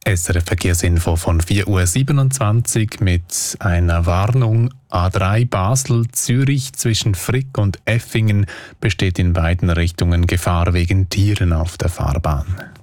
SRF Verkehrsinfo von 4:27 Uhr mit einer Warnung. A3 Basel-Zürich zwischen Frick und Effingen besteht in beiden Richtungen Gefahr wegen Tieren auf der Fahrbahn.